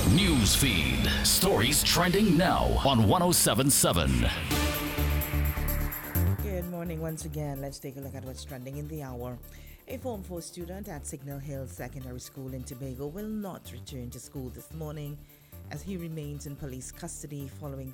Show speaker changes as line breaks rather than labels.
News feed. Stories trending now on 1077.
Good morning once again. Let's take a look at what's trending in the hour. A Form 4 student at Signal Hill Secondary School in Tobago will not return to school this morning as he remains in police custody following